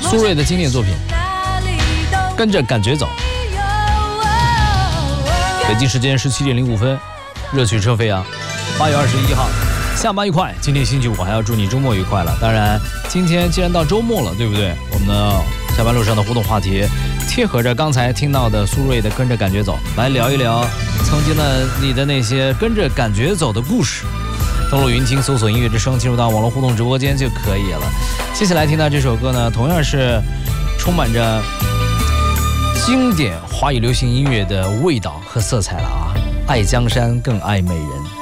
苏芮的经典作品《跟着感觉走》。北京时间17点05分，热血车飞扬。8月21号，下班愉快。今天星期五，还要祝你周末愉快了。当然，今天既然到周末了，对不对？我们的下班路上的互动话题，贴合着刚才听到的苏芮的《跟着感觉走》，来聊一聊曾经的你的那些跟着感觉走的故事。登录云听，搜索音乐之声，进入到网络互动直播间就可以了。接下来听到这首歌呢，同样是充满着经典华语流行音乐的味道和色彩了啊！爱江山更爱美人。